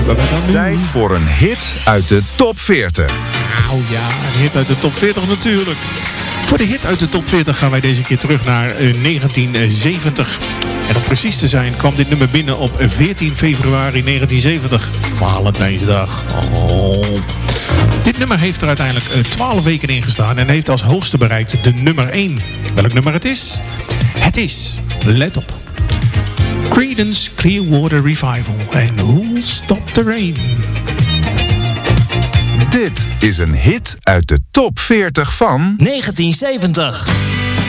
hebben we dan nu? Tijd voor een hit uit de top 40. Nou ja, een hit uit de top 40 natuurlijk. Voor de hit uit de top 40 gaan wij deze keer terug naar 1970. En om precies te zijn kwam dit nummer binnen op 14 februari 1970. Valentijnsdag. Oh. Dit nummer heeft er uiteindelijk 12 weken in gestaan en heeft als hoogste bereikt de nummer 1. Welk nummer het is? Het is, let op, Creedence Clearwater Revival en Who'll Stop the Rain. Dit is een hit uit de top 40 van 1970.